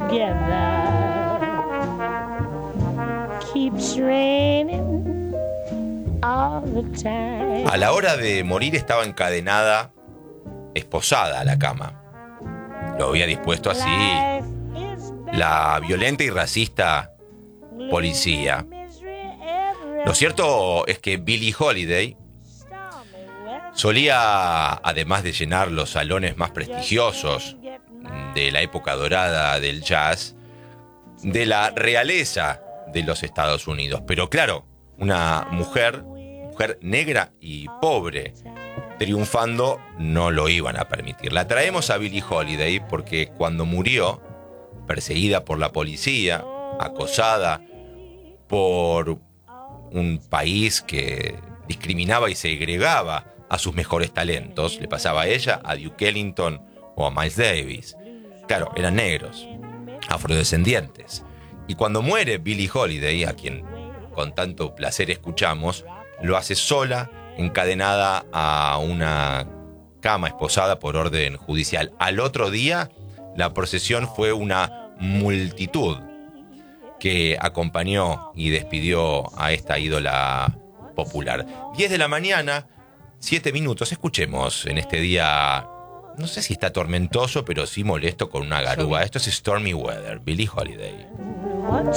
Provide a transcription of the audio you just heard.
together keeps raining all the time. A la hora de morir estaba encadenada, esposada a la cama. Lo había dispuesto así la violenta y racista policía. Lo cierto es que Billie Holiday solía, además de llenar los salones más prestigiosos de la época dorada del jazz, de la realeza de los Estados Unidos. Pero claro, una mujer negra y pobre, triunfando, no lo iban a permitir. La traemos a Billie Holiday porque cuando murió, perseguida por la policía, acosada por un país que discriminaba y segregaba a sus mejores talentos, le pasaba a ella, a Duke Ellington o a Miles Davis. Claro, eran negros, afrodescendientes. Y cuando muere Billie Holiday, a quien con tanto placer escuchamos, lo hace sola, encadenada a una cama, esposada por orden judicial. Al otro día, la procesión fue una multitud que acompañó y despidió a esta ídola popular. 10 de la mañana, 7 minutos. Escuchemos en este día, no sé si está tormentoso, pero sí molesto, con una garúa. Esto es Stormy Weather, Billie Holiday. What's